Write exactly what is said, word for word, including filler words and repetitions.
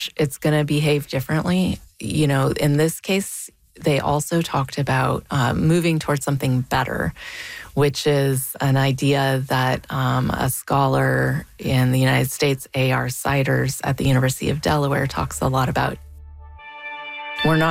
it's going to behave differently. You know, in this case, they also talked about uh, moving towards something better, which is an idea that um, a scholar in the United States, A R Siders at the University of Delaware, talks a lot about. We're not